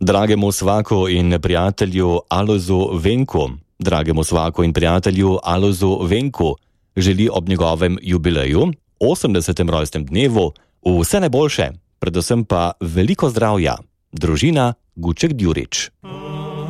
Dragemu svaku in prijatelju Alojzu Venku, želi ob njegovem jubileju, 80. rojstnem dnevu, vse najboljše, predvsem pa veliko zdravja. Družina Guček-Djurič.